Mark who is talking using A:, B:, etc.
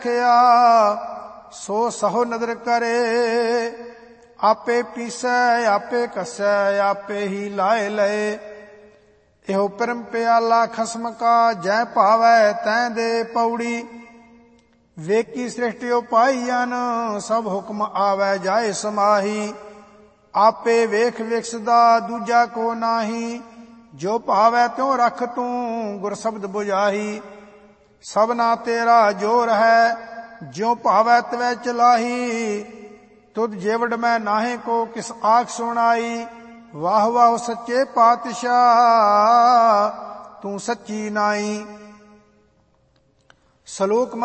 A: सो सहो नदर करे। आपे पीसै आपे कसै आपे ही लाए लए। एहो परम प्याला खसम का जै भावै तैं दे पौड़ी। वेकी सृष्टि उपाईअन सब हुक्म आवै जाए समाही। आपे वेख विकसदा दूजा को नाही। जो भावै त्यों रख तू गुर शब्द बुझाही। सबना तेरा जोर है ज्यों भावै त्वै चलाही। तुद जेवड़ मैं नाहे को किस आख सुनाई। वाह वाह सच्चे पातशाह तू सच्ची नाई। श्लोक